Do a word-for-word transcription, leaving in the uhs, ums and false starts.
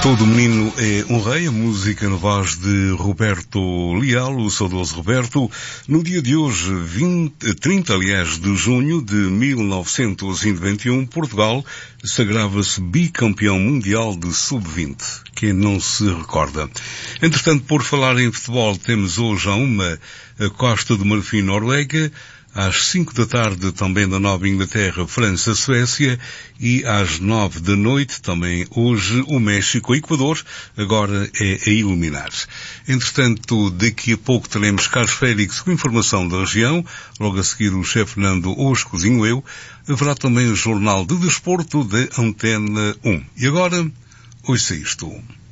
Todo menino é um rei, a música na voz de Roberto Leal, o saudoso Roberto. No dia de hoje, vinte, trinta, aliás, de junho de mil novecentos e noventa e um, Portugal sagrava-se bicampeão mundial de sub vinte. Quem não se recorda? Entretanto, por falar em futebol, temos hoje a uma a Costa do Marfim, Noruega, às cinco da tarde também da Nova Inglaterra, França, Suécia, e às nove da noite também hoje o México, Equador, agora é a iluminar. Entretanto, daqui a pouco teremos Carlos Félix com informação da região, logo a seguir o chefe Fernando Hoje Cozinho Eu, haverá também o Jornal de Desporto da Antena um. E agora, ouça isto.